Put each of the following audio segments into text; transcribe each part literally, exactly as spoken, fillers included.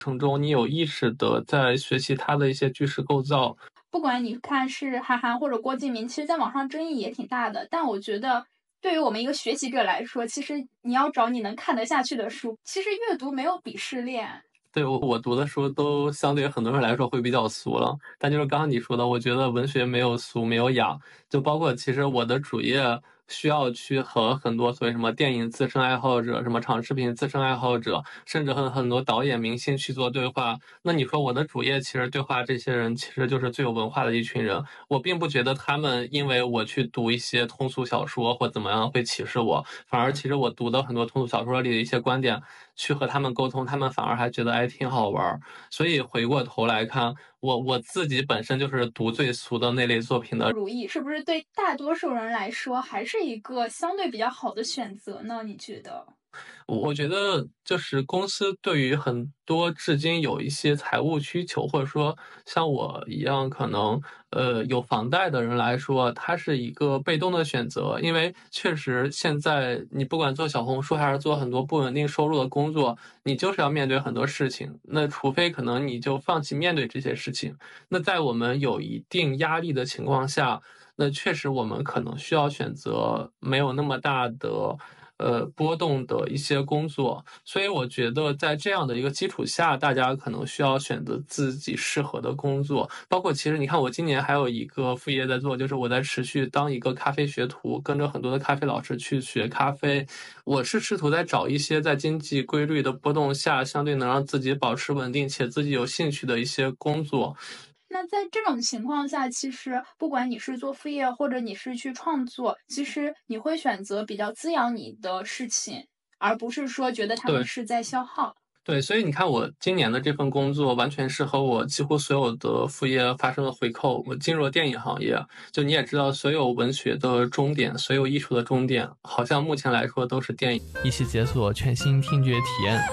程中，你有意识的在学习它的一些句式构造。 不管你看是韩寒或者郭敬明，其实在网上争议也挺大的，但我觉得对于我们一个学习者来说，其实你要找你能看得下去的书，其实阅读没有鄙视链。 对，我我读的书都相对于很多人来说会比较俗了，但就是刚刚你说的，我觉得文学没有俗，没有雅，就包括其实我的主业需要去和很多所谓什么电影资深爱好者、什么长视频资深爱好者，甚至和很多导演明星去做对话。那你说我的主业其实对话这些人，其实就是最有文化的一群人。我并不觉得他们因为我去读一些通俗小说或怎么样会歧视我，反而其实我读的很多通俗小说里的一些观点，去和他们沟通，他们反而还觉得哎挺好玩。所以回过头来看，我我自己本身就是读最俗的那类作品的。 如意是不是对大多数人来说还是一个相对比较好的选择呢？你觉得？ 我觉得就是公司对于很多至今有一些财务需求，或者说像我一样可能呃有房贷的人来说，它是一个被动的选择，因为确实现在你不管做小红书还是做很多不稳定收入的工作，你就是要面对很多事情。那除非可能你就放弃面对这些事情，那在我们有一定压力的情况下，那确实我们可能需要选择没有那么大的。呃，波动的一些工作，所以我觉得在这样的一个基础下，大家可能需要选择自己适合的工作。包括其实你看，我今年还有一个副业在做，就是我在持续当一个咖啡学徒，跟着很多的咖啡老师去学咖啡。我是试图在找一些在经济规律的波动下，相对能让自己保持稳定且自己有兴趣的一些工作。 那在这种情况下，其实不管你是做副业或者你是去创作，其实你会选择比较滋养你的事情，而不是说觉得他们是在消耗。 对，所以你看，我今年的这份工作完全是和我几乎所有的副业发生了回扣。我进入了电影行业，就你也知道，所有文学的终点，所有艺术的终点，好像目前来说都是电影。 一起解锁全新听觉体验。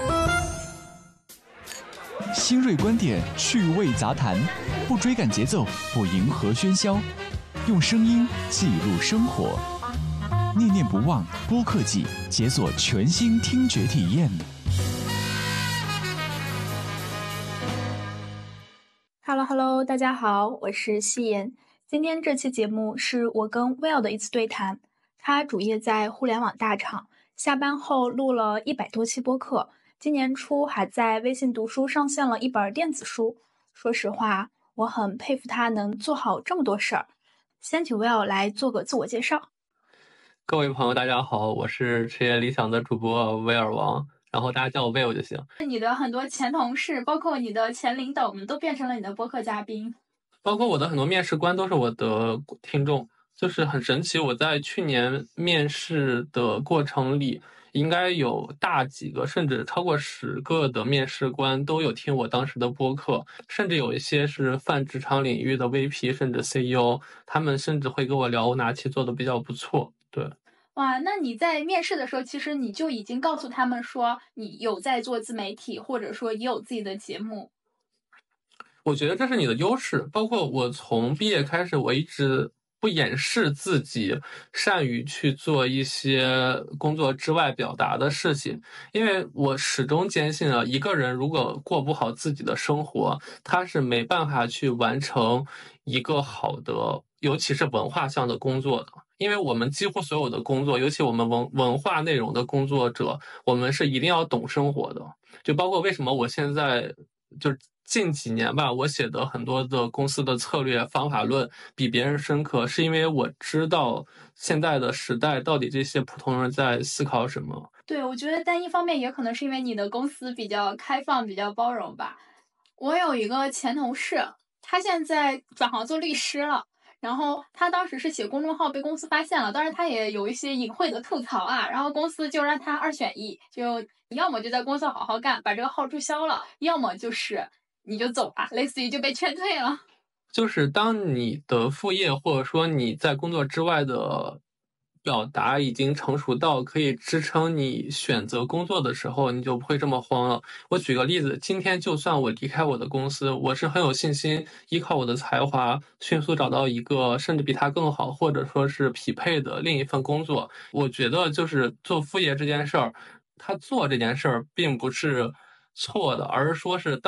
新锐观点，趣味杂谈，不追赶节奏，不迎合喧嚣，用声音记录生活。念念不忘播客季，解锁全新听觉体验。 Hello Hello， 大家好，我是夕颜。今天这期节目是我跟 Will 的一次对谈。他主业在互联网大厂，下班后录了一百多期播客。今年初还在微信读书上线了一本电子书。说实话，我很佩服他能做好这么多事儿。先请 Will 来做个自我介绍。 各位朋友，大家好，我是职业理想的主播威尔王，然后大家叫我 Will 就行。 你的很多前同事，包括你的前领导们，都变成了你的播客嘉宾。 包括我的很多面试官都是我的听众，就是很神奇。我在去年面试的过程里，应该有大几个，甚至超过十个的面试官都有听我当时的播客，甚至有一些是泛职场领域的 V P 甚至 C E O， 他们甚至会跟我聊我哪期做的比较不错。对， 哇，那你在面试的时候，其实你就已经告诉他们说你有在做自媒体，或者说也有自己的节目。 我觉得这是你的优势，包括我从毕业开始，我一直不掩饰自己善于去做一些工作之外表达的事情，因为我始终坚信啊，一个人如果过不好自己的生活，他是没办法去完成一个好的，尤其是文化项的工作的。因为我们几乎所有的工作，尤其我们文文化内容的工作者，我们是一定要懂生活的。就包括为什么我现在就近几年吧，我写的很多的公司的策略方法论比别人深刻，是因为我知道现在的时代到底这些普通人在思考什么。 对，我觉得但一方面也可能是因为你的公司比较开放，比较包容吧。我有一个前同事，他现在转行做律师了。然后他当时是写公众号被公司发现了，当然他也有一些隐晦的吐槽啊，然后公司就让他二选一，就要么就在公司好好干，把这个号注销了，要么就是你就走吧，类似于就被劝退了。 就是当你的副业或者说你在工作之外的表达已经成熟到可以支撑你选择工作的时候，你就不会这么慌了。我举个例子，今天就算我离开我的公司，我是很有信心依靠我的才华迅速找到一个甚至比他更好或者说是匹配的另一份工作。我觉得就是做副业这件事儿，他做这件事儿并不是错的，而是说是